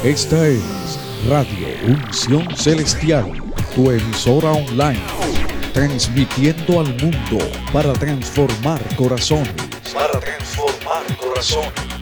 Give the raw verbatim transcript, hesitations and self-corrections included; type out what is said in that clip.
Esta es Radio Unción Celestial, tu emisora online, transmitiendo al mundo para transformar corazones. Para transformar corazones.